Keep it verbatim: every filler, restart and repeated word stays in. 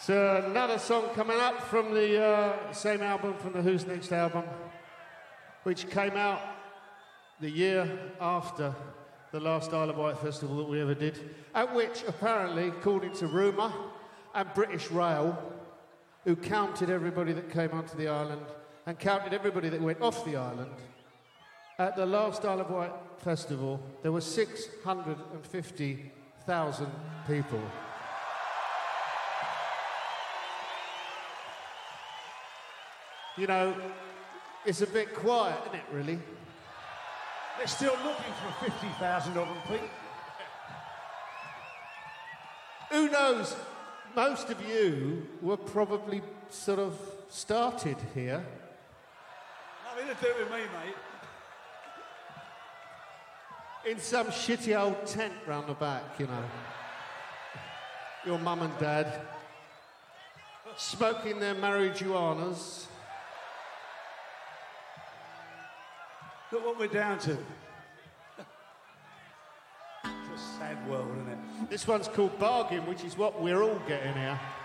So another song coming up from the uh, same album, from the Who's Next album, which came out the year after the last Isle of Wight festival that we ever did, at which apparently, according to rumour, and British Rail, who counted everybody that came onto the island and counted everybody that went off the island, at the last Isle of Wight festival, there were six hundred fifty thousand people. You know, it's a bit quiet, isn't it, really? They're still looking for fifty thousand of them, Pete. Who knows? Most of you were probably sort of started here. Nothing to do with me, mate. In some shitty old tent round the back, you know. Your mum and dad smoking their marijuanas. Look what we're down to. It's a sad world, isn't it? This one's called Bargain, which is what we're all getting here.